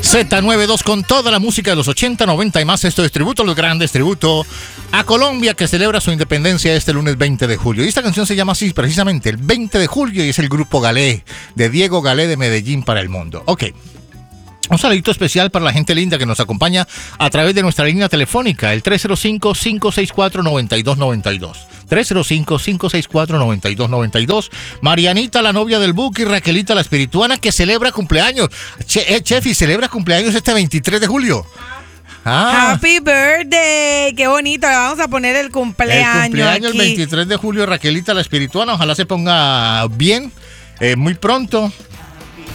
Z92 con toda la música de los 80, 90 y más. Esto es tributo a los grandes, tributo a Colombia, que celebra su independencia este lunes 20 de julio. Y esta canción se llama así precisamente, el 20 de julio, y es el grupo Galé, de Diego Galé de Medellín para el mundo. Ok. Un saludito especial para la gente linda que nos acompaña a través de nuestra línea telefónica, el 305-564-9292. 305-564-9292. Marianita, la novia del Buki, Raquelita, la espirituana, que celebra cumpleaños. Chefi, celebra cumpleaños este 23 de julio. Happy birthday, qué bonito, le vamos a poner el cumpleaños. El cumpleaños aquí. El 23 de julio, Raquelita, la espirituana, ojalá se ponga bien muy pronto.